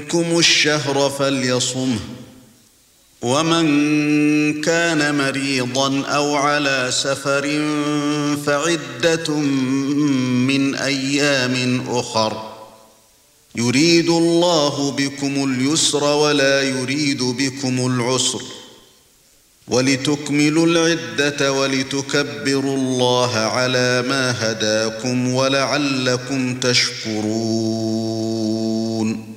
منكم الشهر فليصمه ومن كان مريضا أو على سفر فعدة من أيام أخر يريد الله بكم اليسر ولا يريد بكم العسر ولتكملوا العدة ولتكبروا الله على ما هداكم ولعلكم تشكرون